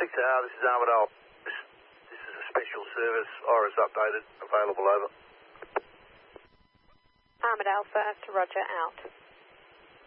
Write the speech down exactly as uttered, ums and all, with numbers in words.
six hour, this is Armadale. This, this is a special service. Iris updated. Available over. Armadale first, roger, out.